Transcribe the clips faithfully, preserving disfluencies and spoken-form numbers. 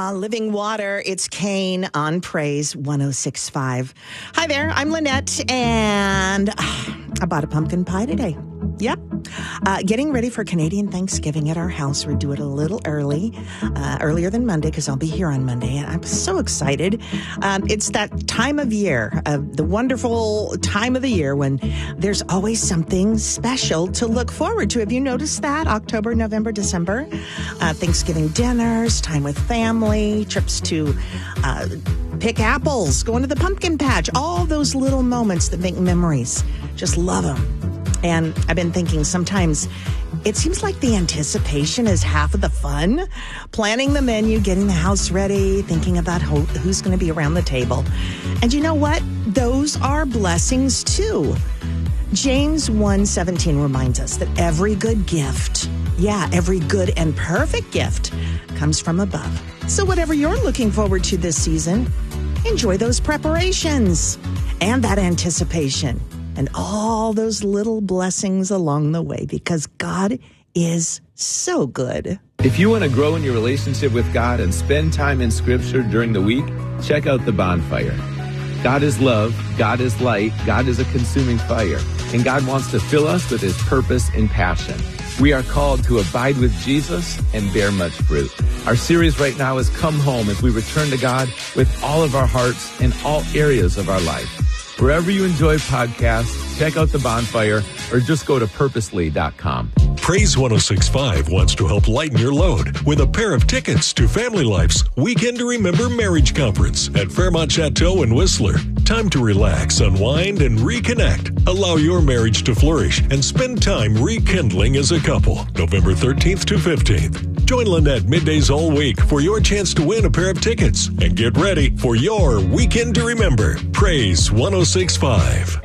Ah, Living Water. It's Kane on Praise one oh six point five. Hi there, I'm Lynette, and uh, I bought a pumpkin pie today. Yep. Uh, getting ready for Canadian Thanksgiving at our house. We're doing it a little early, uh, earlier than Monday, because I'll be here on Monday. And I'm so excited. Um, it's that time of year, uh, the wonderful time of the year when there's always something special to look forward to. Have you noticed that? October, November, December, uh, Thanksgiving dinners, time with family, trips to uh, pick apples, going to the pumpkin patch, all those little moments that make memories. Just love them. And I've been thinking sometimes it seems like the anticipation is half of the fun. Planning the menu, getting the house ready, thinking about who, who's going to be around the table. And you know what? Those are blessings too. James one seventeen reminds us that every good gift, yeah, every good and perfect gift comes from above. So whatever you're looking forward to this season, enjoy those preparations and that anticipation. And all those little blessings along the way, because God is so good. If you want to grow in your relationship with God and spend time in Scripture during the week, check out The Bonfire. God is love, God is light, God is a consuming fire, and God wants to fill us with His purpose and passion. We are called to abide with Jesus and bear much fruit. Our series right now is Come Home, as we return to God with all of our hearts in all areas of our life. Wherever you enjoy podcasts, check out The Bonfire or just go to purposely dot com. Praise one oh six point five wants to help lighten your load with a pair of tickets to Family Life's Weekend to Remember Marriage Conference at Fairmont Chateau in Whistler. Time to relax, unwind, and reconnect. Allow your marriage to flourish and spend time rekindling as a couple. November thirteenth to fifteenth. Join Lynette middays all week for your chance to win a pair of tickets. And get ready for your Weekend to Remember. Praise one oh six point five.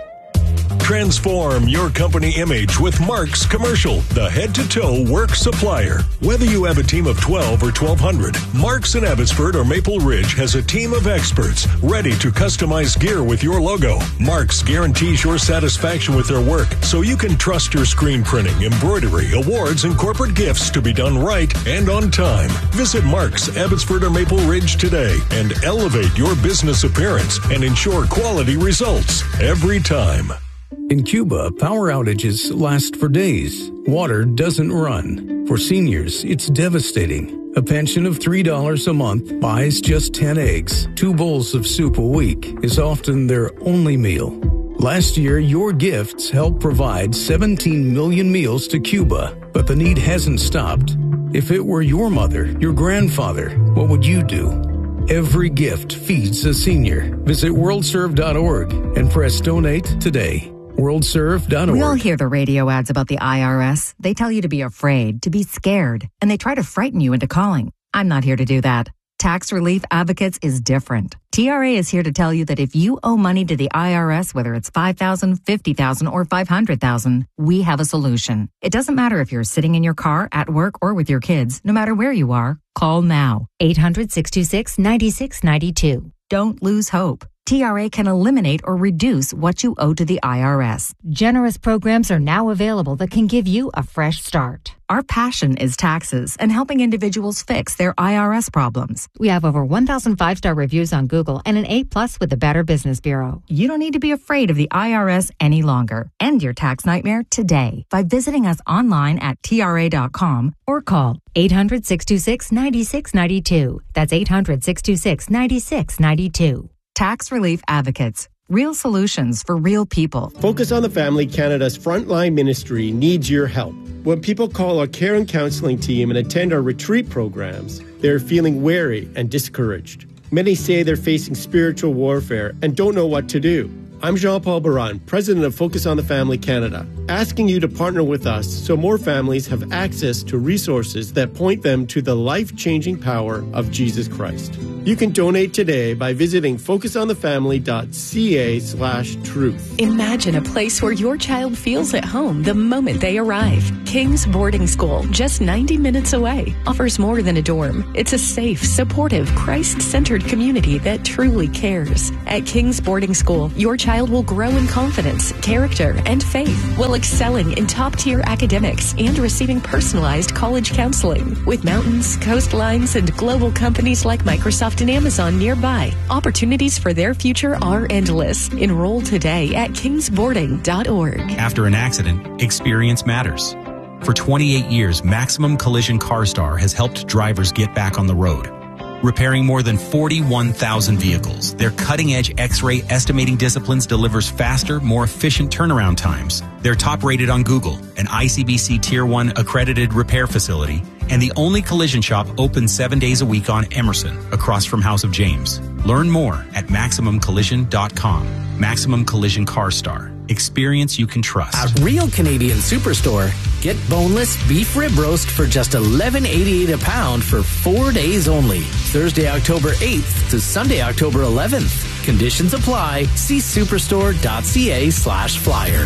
Transform your company image with Mark's Commercial, the head-to-toe work supplier. Whether you have a team of twelve or twelve hundred, Mark's in Abbotsford or Maple Ridge has a team of experts ready to customize gear with your logo. Mark's guarantees your satisfaction with their work, so you can trust your screen printing, embroidery, awards, and corporate gifts to be done right and on time. Visit Mark's Abbotsford or Maple Ridge today and elevate your business appearance and ensure quality results every time. In Cuba, power outages last for days. Water doesn't run. For seniors, it's devastating. A pension of three dollars a month buys just ten eggs. Two bowls of soup a week is often their only meal. Last year, your gifts helped provide seventeen million meals to Cuba, but the need hasn't stopped. If it were your mother, your grandfather, what would you do? Every gift feeds a senior. Visit world serve dot org and press donate today. world serve dot org. We all hear the radio ads about the I R S. They tell you to be afraid, to be scared, and they try to frighten you into calling. I'm not here to do that. Tax Relief Advocates is different. T R A is here to tell you that if you owe money to the I R S, whether it's five thousand dollars, fifty thousand dollars, or five hundred thousand dollars, we have a solution. It doesn't matter if you're sitting in your car, at work, or with your kids. No matter where you are, call now. eight hundred, six two six, nine six nine two. Don't lose hope. T R A can eliminate or reduce what you owe to the I R S. Generous programs are now available that can give you a fresh start. Our passion is taxes and helping individuals fix their I R S problems. We have over one thousand five-star reviews on Google and an A plus with the Better Business Bureau. You don't need to be afraid of the I R S any longer. End your tax nightmare today by visiting us online at T R A dot com or call eight hundred, six two six, nine six nine two. That's eight hundred, six two six, nine six nine two. Tax Relief Advocates. Real solutions for real people. Focus on the Family Canada's frontline ministry needs your help. When people call our care and counseling team and attend our retreat programs, they're feeling weary and discouraged. Many say they're facing spiritual warfare and don't know what to do. I'm Jean-Paul Baran, president of Focus on the Family Canada, asking you to partner with us so more families have access to resources that point them to the life-changing power of Jesus Christ. You can donate today by visiting focus on the family dot c a slash truth. Imagine a place where your child feels at home the moment they arrive. King's Boarding School, just ninety minutes away, offers more than a dorm. It's a safe, supportive, Christ-centered community that truly cares. At King's Boarding School, your child child will grow in confidence, character, and faith while excelling in top-tier academics and receiving personalized college counseling. With mountains, coastlines, and global companies like Microsoft and Amazon nearby, opportunities for their future are endless. Enroll today at kings boarding dot org. After an accident, experience matters. For twenty-eight years, Maximum Collision CarStar has helped drivers get back on the road. Repairing more than forty-one thousand vehicles, their cutting-edge X-ray estimating disciplines delivers faster, more efficient turnaround times. They're top-rated on Google, an I C B C Tier one accredited repair facility, and the only collision shop open seven days a week on Emerson, across from House of James. Learn more at maximum collision dot com. Maximum Collision CarStar. Experience you can trust. At Real Canadian Superstore, get boneless beef rib roast for just eleven eighty-eight a pound for four days only. Thursday, October eighth to Sunday, October eleventh. Conditions apply. See superstore dot c a slash flyer.